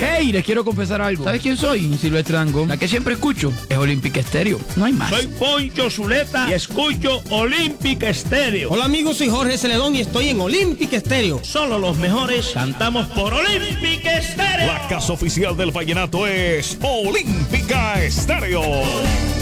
Hey, les quiero confesar algo. ¿Sabes quién soy? Silvestre Dangond. La que siempre escucho es Olímpica Estéreo. No hay más. Soy Poncho Zuleta y escucho Olímpica Estéreo. Hola amigos, soy Jorge Celedón y estoy en Olímpica Estéreo. Solo los mejores cantamos por Olímpica Estéreo. La casa oficial del vallenato es Olímpica Estéreo.